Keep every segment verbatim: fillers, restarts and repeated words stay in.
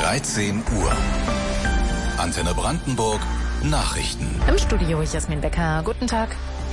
dreizehn Uhr. Antenne Brandenburg Nachrichten. Im Studio Jasmin Becker. Guten Tag.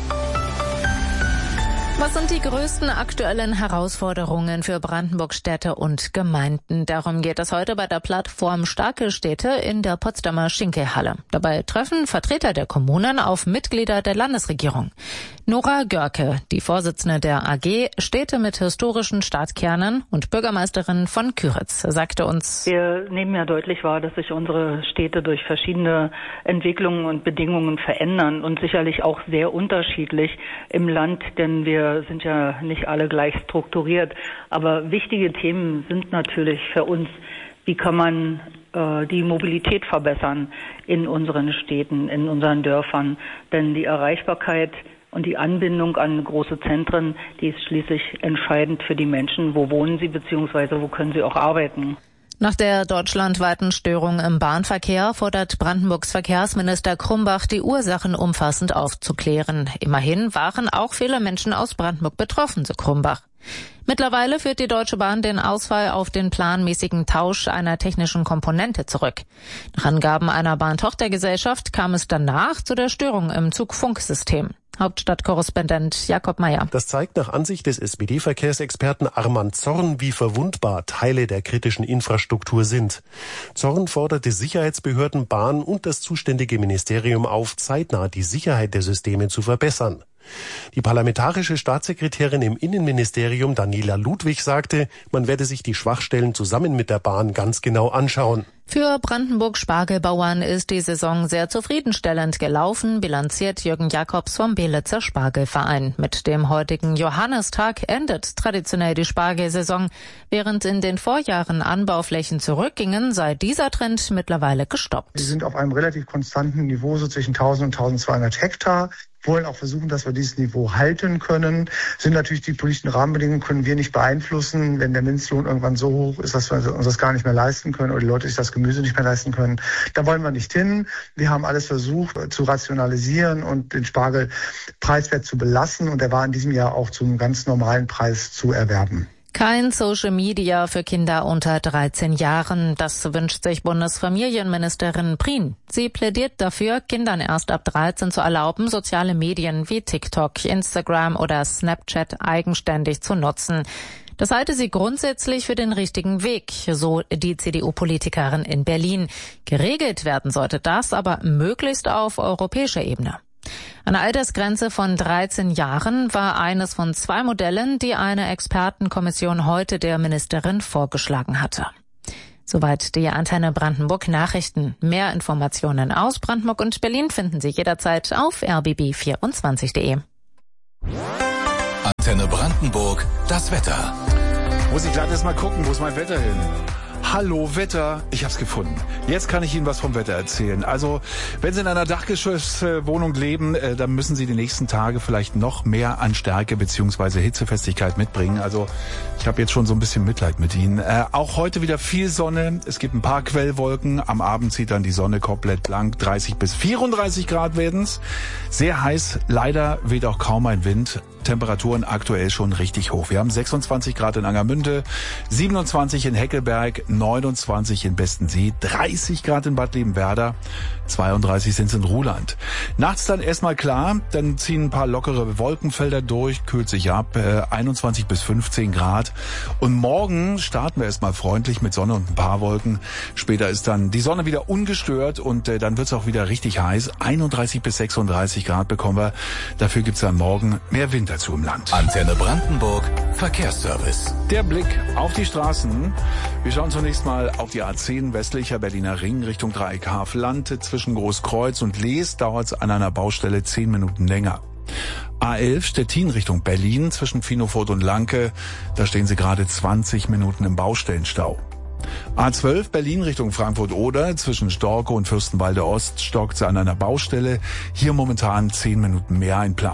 Was sind die größten aktuellen Herausforderungen für Brandenburg-Städte und Gemeinden? Darum geht es heute bei der Plattform Starke Städte in der Potsdamer Schinkelhalle. Dabei treffen Vertreter der Kommunen auf Mitglieder der Landesregierung. Nora Görke, die Vorsitzende der A G Städte mit historischen Stadtkernen und Bürgermeisterin von Kyritz, sagte uns: Wir nehmen ja deutlich wahr, dass sich unsere Städte durch verschiedene Entwicklungen und Bedingungen verändern und sicherlich auch sehr unterschiedlich im Land, denn wir sind ja nicht alle gleich strukturiert. Aber wichtige Themen sind natürlich für uns, wie kann man äh, die Mobilität verbessern in unseren Städten, in unseren Dörfern, denn die Erreichbarkeit und die Anbindung an große Zentren, die ist schließlich entscheidend für die Menschen. Wo wohnen sie bzw. wo können sie auch arbeiten? Nach der deutschlandweiten Störung im Bahnverkehr fordert Brandenburgs Verkehrsminister Krumbach, die Ursachen umfassend aufzuklären. Immerhin waren auch viele Menschen aus Brandenburg betroffen, so Krumbach. Mittlerweile führt die Deutsche Bahn den Ausfall auf den planmäßigen Tausch einer technischen Komponente zurück. Nach Angaben einer Bahntochtergesellschaft kam es danach zu der Störung im Zugfunksystem. Hauptstadtkorrespondent Jakob Meyer. Das zeigt nach Ansicht des S P D-Verkehrsexperten Armand Zorn, wie verwundbar Teile der kritischen Infrastruktur sind. Zorn fordert die Sicherheitsbehörden, Bahn und das zuständige Ministerium auf, zeitnah die Sicherheit der Systeme zu verbessern. Die parlamentarische Staatssekretärin im Innenministerium Daniela Ludwig sagte, man werde sich die Schwachstellen zusammen mit der Bahn ganz genau anschauen. Für Brandenburg-Spargelbauern ist die Saison sehr zufriedenstellend gelaufen, bilanziert Jürgen Jakobs vom Belitzer Spargelverein. Mit dem heutigen Johannistag endet traditionell die Spargelsaison. Während in den Vorjahren Anbauflächen zurückgingen, sei dieser Trend mittlerweile gestoppt. Sie sind auf einem relativ konstanten Niveau, so zwischen tausend und tausendzweihundert Hektar. Wollen auch versuchen, dass wir dieses Niveau halten können. Sind natürlich die politischen Rahmenbedingungen, können wir nicht beeinflussen. Wenn der Mindestlohn irgendwann so hoch ist, dass wir uns das gar nicht mehr leisten können oder die Leute sich das Gemüse nicht mehr leisten können, da wollen wir nicht hin. Wir haben alles versucht zu rationalisieren und den Spargel preiswert zu belassen. Und er war in diesem Jahr auch zum ganz normalen Preis zu erwerben. Kein Social Media für Kinder unter dreizehn Jahren. Das wünscht sich Bundesfamilienministerin Prien. Sie plädiert dafür, Kindern erst ab dreizehn zu erlauben, soziale Medien wie TikTok, Instagram oder Snapchat eigenständig zu nutzen. Das halte sie grundsätzlich für den richtigen Weg, so die C D U-Politikerin in Berlin. Geregelt werden sollte das aber möglichst auf europäischer Ebene. Eine Altersgrenze von dreizehn Jahren war eines von zwei Modellen, die eine Expertenkommission heute der Ministerin vorgeschlagen hatte. Soweit die Antenne Brandenburg Nachrichten. Mehr Informationen aus Brandenburg und Berlin finden Sie jederzeit auf r b b vierundzwanzig punkt d e. Antenne Brandenburg, das Wetter. Muss ich gerade erst mal gucken, wo ist mein Wetter hin? Hallo Wetter, ich hab's gefunden. Jetzt kann ich Ihnen was vom Wetter erzählen. Also, wenn Sie in einer Dachgeschosswohnung leben, äh, dann müssen Sie die nächsten Tage vielleicht noch mehr an Stärke bzw. Hitzefestigkeit mitbringen. Also, ich habe jetzt schon so ein bisschen Mitleid mit Ihnen. Äh, auch heute wieder viel Sonne. Es gibt ein paar Quellwolken. Am Abend zieht dann die Sonne komplett blank. dreißig bis vierunddreißig Grad werden's. Sehr heiß. Leider weht auch kaum ein Wind. Temperaturen aktuell schon richtig hoch. Wir haben sechsundzwanzig Grad in Angermünde, siebenundzwanzig in Heckelberg, neunundzwanzig in Bestensee, dreißig Grad in Bad Liebenwerda, zweiunddreißig sind es in Ruhland. Nachts dann erstmal klar, dann ziehen ein paar lockere Wolkenfelder durch, kühlt sich ab, äh, einundzwanzig bis fünfzehn Grad. Und morgen starten wir erstmal freundlich mit Sonne und ein paar Wolken. Später ist dann die Sonne wieder ungestört und äh, dann wird es auch wieder richtig heiß. einunddreißig bis sechsunddreißig Grad bekommen wir. Dafür gibt es dann morgen mehr Wind dazu im Land. Antenne Brandenburg, Verkehrsservice. Der Blick auf die Straßen. Wir schauen zunächst mal auf die A zehn westlicher Berliner Ring Richtung Dreieck Havelland. Zwischen Großkreuz und Lees dauert es an einer Baustelle zehn Minuten länger. A elf Stettin Richtung Berlin zwischen Finofurt und Lanke. Da stehen Sie gerade zwanzig Minuten im Baustellenstau. A zwölf Berlin Richtung Frankfurt-Oder zwischen Storkow und Fürstenwalde Ost stockt es an einer Baustelle. Hier momentan zehn Minuten mehr einplanen.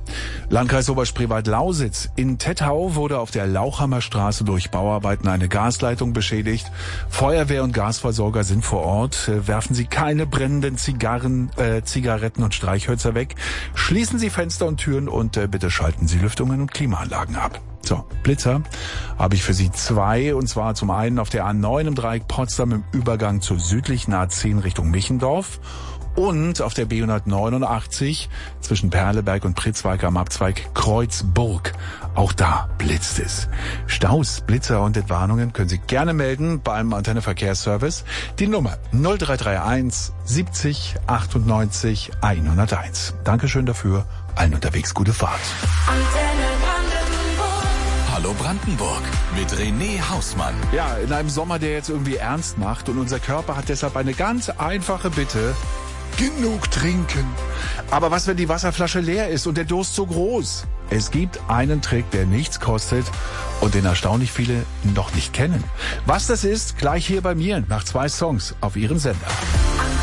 Landkreis Oberspreewald-Lausitz. In Tettau wurde auf der Lauchhammer Straße durch Bauarbeiten eine Gasleitung beschädigt. Feuerwehr und Gasversorger sind vor Ort. Werfen Sie keine brennenden Zigarren, äh, Zigaretten und Streichhölzer weg. Schließen Sie Fenster und Türen und äh, bitte schalten Sie Lüftungen und Klimaanlagen ab. So, Blitzer habe ich für Sie zwei, und zwar zum einen auf der A neun im Dreieck Potsdam im Übergang zur südlichen A zehn Richtung Michendorf und auf der B hundertneunundachtzig zwischen Perleberg und Pritzwalk am Abzweig Kreuzburg. Auch da blitzt es. Staus, Blitzer und Entwarnungen können Sie gerne melden beim Antenne Verkehrsservice. Die Nummer null drei drei eins siebzig achtundneunzig hunderteins. Dankeschön dafür. Allen unterwegs gute Fahrt. Hallo Brandenburg mit René Hausmann. Ja, in einem Sommer, der jetzt irgendwie ernst macht, und unser Körper hat deshalb eine ganz einfache Bitte: genug trinken. Aber was, wenn die Wasserflasche leer ist und der Durst so groß? Es gibt einen Trick, der nichts kostet und den erstaunlich viele noch nicht kennen. Was das ist, gleich hier bei mir nach zwei Songs auf Ihrem Sender.